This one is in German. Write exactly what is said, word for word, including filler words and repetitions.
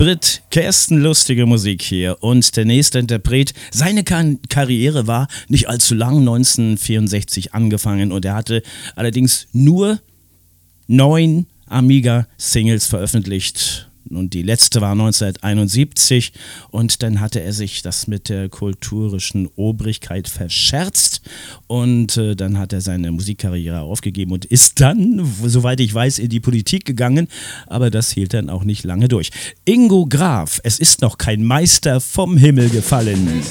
Brit, Kersten, lustige Musik hier. Und der nächste Interpret, seine Kar- Karriere war nicht allzu lang, neunzehnhundertvierundsechzig angefangen, und er hatte allerdings nur neun Amiga-Singles veröffentlicht. Und die letzte war neunzehnhunderteinundsiebzig, und dann hatte er sich das mit der kulturischen Obrigkeit verscherzt, und äh, dann hat er seine Musikkarriere aufgegeben und ist dann, soweit ich weiß, in die Politik gegangen, aber das hielt dann auch nicht lange durch. Ingo Graf, es ist noch kein Meister vom Himmel gefallen.